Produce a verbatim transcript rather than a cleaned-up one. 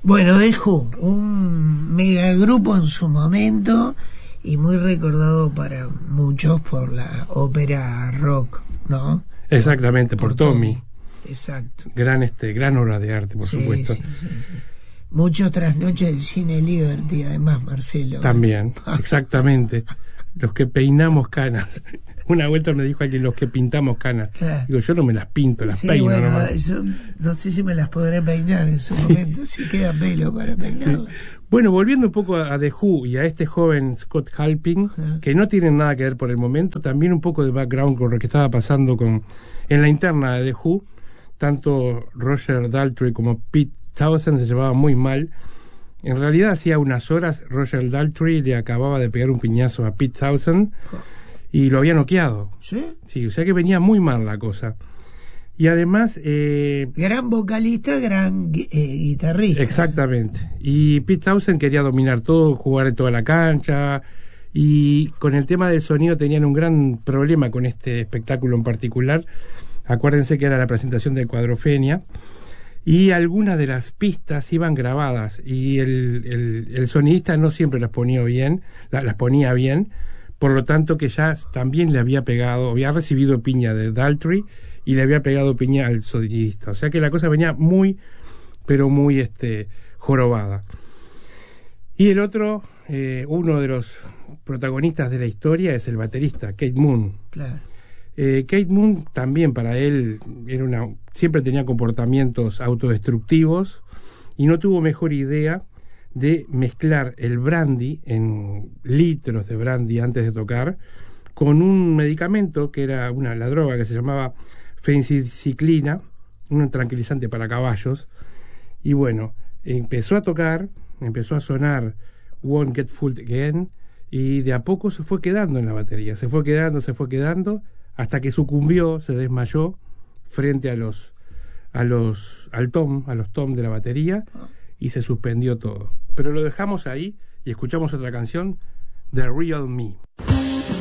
Bueno, The Who, un megagrupo en su momento y muy recordado para muchos por la ópera rock, ¿no? Exactamente, por, por Tommy. Tommy. Exacto. Gran este, gran obra de arte, por sí, supuesto. Sí, sí, sí. Mucho trasnoche del cine Liberty, además, Marcelo. También, exactamente. Los que peinamos canas. Una vuelta me dijo alguien, los que pintamos canas. Claro. Digo, yo no me las pinto, las sí, peino. Bueno, nomás. Yo no sé si me las podré peinar en su sí. momento, si queda pelo para peinarlas. Sí. Bueno, volviendo un poco a, a The Who y a este joven Scott Halpin, uh-huh. que no tienen nada que ver por el momento, también un poco de background con lo que estaba pasando con en la interna de The Who. Tanto Roger Daltrey como Pete Townshend se llevaban muy mal. En realidad, hacía unas horas Roger Daltrey le acababa de pegar un piñazo a Pete Townshend y lo había noqueado. ¿Sí? Sí, o sea que venía muy mal la cosa. Y además... Eh, gran vocalista, gran eh, guitarrista. Exactamente. Y Pete Townshend quería dominar todo, jugar en toda la cancha. Y con el tema del sonido tenían un gran problema con este espectáculo en particular. Acuérdense que era la presentación de Cuadrofenia. Y algunas de las pistas iban grabadas y el, el, el sonidista no siempre las ponía bien, la, las ponía bien, por lo tanto que ya también le había pegado, había recibido piña de Daltrey y le había pegado piña al sonidista, o sea que la cosa venía muy, pero muy este jorobada. Y el otro, eh, uno de los protagonistas de la historia es el baterista, Keith Moon. Claro. Eh, Keith Moon también para él era una, siempre tenía comportamientos autodestructivos y no tuvo mejor idea de mezclar el brandy en litros de brandy antes de tocar con un medicamento que era una la droga que se llamaba fenciclina, un tranquilizante para caballos, y bueno, empezó a tocar, empezó a sonar Won't Get Fooled Again y de a poco se fue quedando en la batería, se fue quedando, se fue quedando hasta que sucumbió, se desmayó frente a los a los al tom, a los tom de la batería y se suspendió todo. Pero lo dejamos ahí y escuchamos otra canción, The Real Me.